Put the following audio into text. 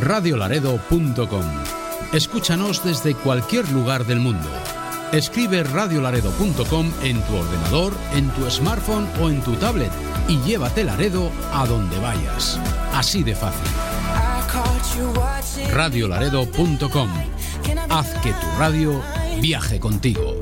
radiolaredo.com. Escúchanos desde cualquier lugar del mundo. Escribe radiolaredo.com en tu ordenador, en tu smartphone o en tu tablet y llévate Laredo a donde vayas. Así de fácil. radiolaredo.com. Haz que tu radio viaje contigo.